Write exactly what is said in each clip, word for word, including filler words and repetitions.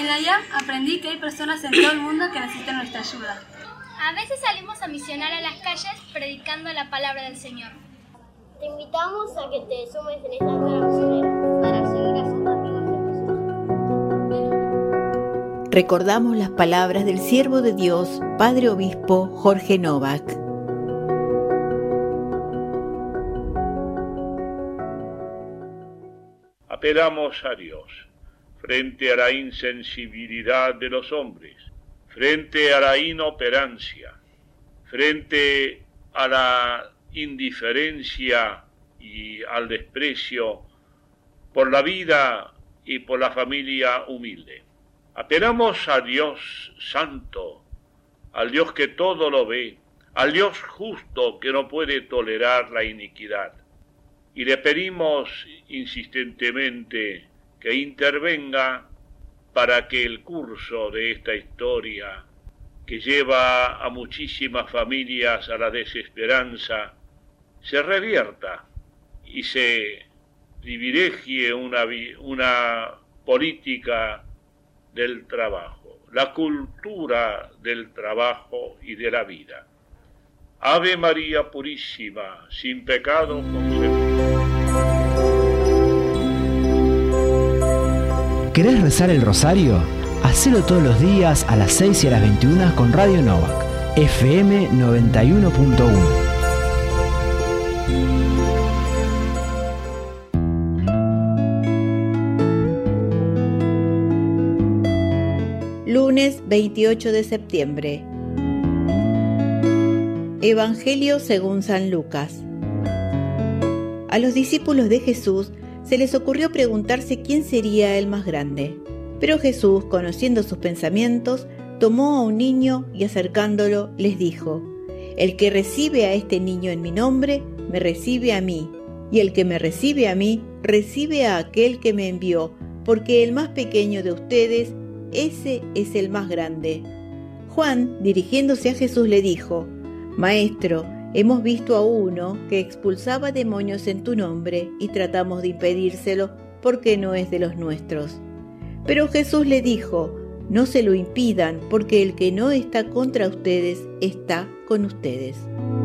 En la I A M aprendí que hay personas en todo el mundo que necesitan nuestra ayuda. A veces salimos a misionar a las calles predicando la palabra del Señor. Te invitamos a que te sumes en esta nueva misionera para seguir haciendo amigos de Jesús. Recordamos las palabras del siervo de Dios, Padre Obispo Jorge Novak. Apelamos a Dios frente a la insensibilidad de los hombres, frente a la inoperancia, frente a la indiferencia y al desprecio por la vida y por la familia humilde. Apelamos a Dios santo, al Dios que todo lo ve, al Dios justo que no puede tolerar la iniquidad. Y le pedimos insistentemente que intervenga para que el curso de esta historia, que lleva a muchísimas familias a la desesperanza, se revierta y se privilegie una, una política del trabajo, la cultura del trabajo y de la vida. Ave María Purísima, sin pecado concebido. ¿Querés rezar el rosario? Hacelo todos los días a las seis y a las veintiuna con Radio Novak, F M noventa y uno punto uno. Lunes veintiocho de septiembre. Evangelio según San Lucas. A los discípulos de Jesús se les ocurrió preguntarse quién sería el más grande. Pero Jesús, conociendo sus pensamientos, tomó a un niño y acercándolo les dijo: El que recibe a este niño en mi nombre, me recibe a mí, y el que me recibe a mí, recibe a aquel que me envió, porque el más pequeño de ustedes, ese es el más grande. Juan, dirigiéndose a Jesús, le dijo: Maestro, hemos visto a uno que expulsaba demonios en tu nombre y tratamos de impedírselo porque no es de los nuestros. Pero Jesús le dijo: No se lo impidan, porque el que no está contra ustedes está con ustedes.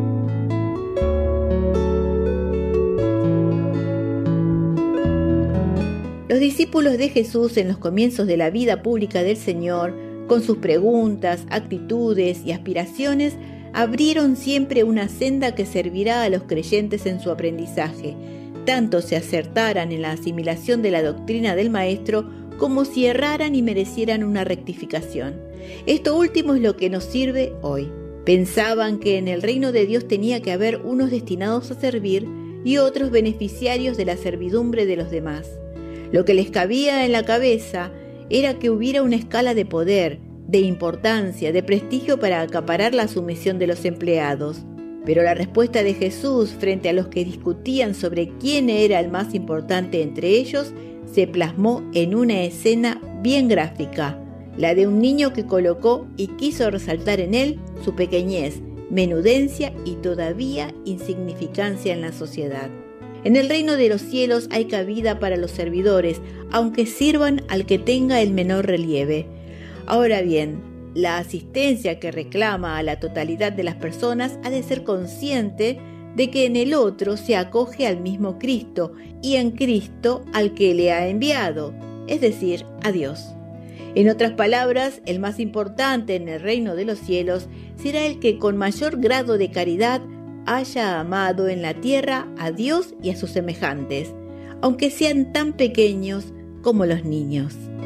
Los discípulos de Jesús en los comienzos de la vida pública del Señor, con sus preguntas, actitudes y aspiraciones, abrieron siempre una senda que servirá a los creyentes en su aprendizaje, tanto se acertaran en la asimilación de la doctrina del Maestro como si erraran y merecieran una rectificación. Esto último es lo que nos sirve hoy. Pensaban que en el reino de Dios tenía que haber unos destinados a servir y otros beneficiarios de la servidumbre de los demás. Lo que les cabía en la cabeza era que hubiera una escala de poder, de importancia, de prestigio para acaparar la sumisión de los empleados. Pero la respuesta de Jesús frente a los que discutían sobre quién era el más importante entre ellos se plasmó en una escena bien gráfica, la de un niño que colocó y quiso resaltar en él su pequeñez, menudencia y todavía insignificancia en la sociedad. En el reino de los cielos hay cabida para los servidores, aunque sirvan al que tenga el menor relieve. Ahora bien, la asistencia que reclama a la totalidad de las personas ha de ser consciente de que en el otro se acoge al mismo Cristo y en Cristo al que le ha enviado, es decir, a Dios. En otras palabras, el más importante en el reino de los cielos será el que con mayor grado de caridad haya amado en la tierra a Dios y a sus semejantes, aunque sean tan pequeños como los niños.